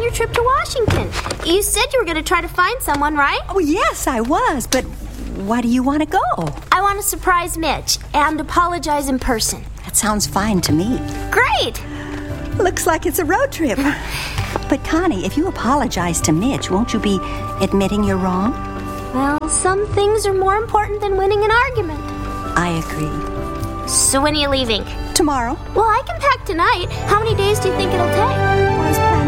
your trip to Washington. You said you were going to try to find someone, right? Oh, yes, I was, but why do you want to go? I want to surprise Mitch and apologize in person. That sounds fine to me. Great! Looks like it's a road trip. But Connie, if you apologize to Mitch, won't you be admitting you're wrong? Well, some things are more important than winning an argument. I agree. So when are you leaving? Tomorrow. Well, I can pack tonight. How many days do you think it'll take? I was planning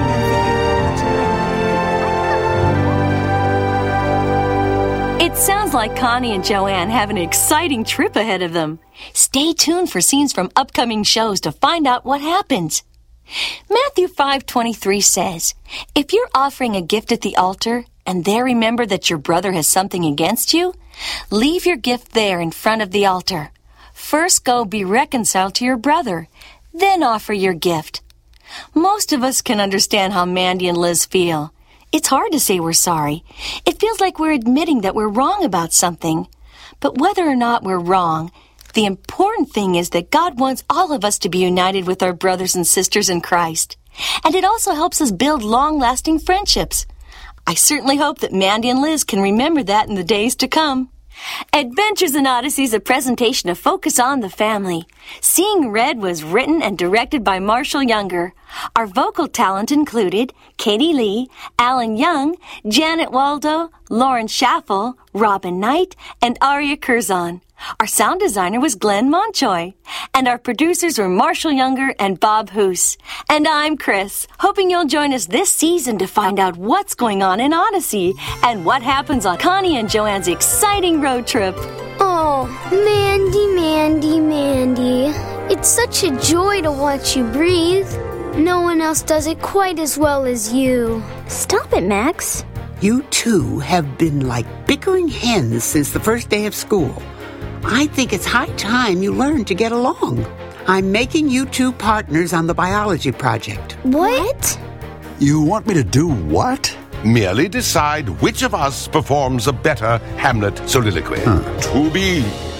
on It sounds like Connie and Joanne have an exciting trip ahead of them. Stay tuned for scenes from upcoming shows to find out what happens. Matthew 5:23 says, "If you're offering a gift at the altar and there remember that your brother has something against you, leave your gift there in front of the altar. First go be reconciled to your brother, then offer your gift." Most of us can understand how Mandy and Liz feel. It's hard to say we're sorry. It feels like we're admitting that we're wrong about something. But whether or not we're wrong, the important thing is that God wants all of us to be united with our brothers and sisters in Christ. And it also helps us build long-lasting friendships. I certainly hope that Mandy and Liz can remember that in the days to come. Adventures in Odyssey is a presentation of Focus on the Family. Seeing Red was written and directed by Marshall Younger. Our vocal talent included Katie Lee, Alan Young, Janet Waldo, Lauren Schaffel, Robin Knight, and Aria Curzon. Our sound designer was Glenn Monchoy. And our producers were Marshall Younger and Bob Hoos. And I'm Chris, hoping you'll join us this season to find out what's going on in Odyssey and what happens on Connie and Joanne's exciting road trip. Oh, Mandy, Mandy, Mandy. It's such a joy to watch you breathe. No one else does it quite as well as you. Stop it, Max. You two have been like bickering hens since the first day of school. I think it's high time you learn to get along. I'm making you two partners on the biology project. What? You want me to do what? Merely decide which of us performs a better Hamlet soliloquy. To be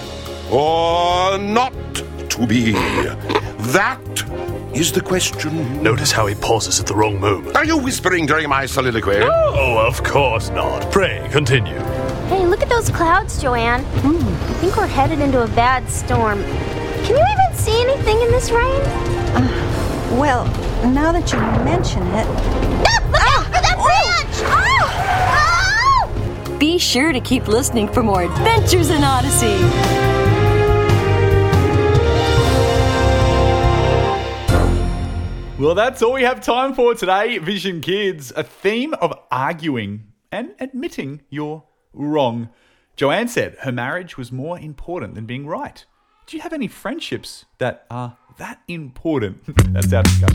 or not to be. That is the question. Notice how he pauses at the wrong moment. Are you whispering during my soliloquy? Oh, of course not. Pray, continue. Hey, look at those clouds, Joanne. I think we're headed into a bad storm. Can you even see anything in this rain? Well, now that you mention it... That branch! Be sure to keep listening for more Adventures in Odyssey. Well, that's all we have time for today, Vision Kids. A theme of arguing and admitting you're wrong. Joanne said her marriage was more important than being right. Do you have any friendships that are that important? That's our discussion.